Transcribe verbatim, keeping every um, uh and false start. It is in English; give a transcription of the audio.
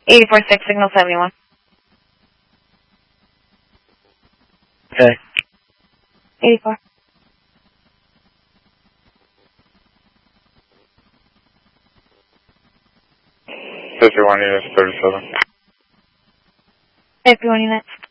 eighty-four six, signal seventy-one. Okay. eighty-four. fifty-one units, thirty-seven. fifty-one units.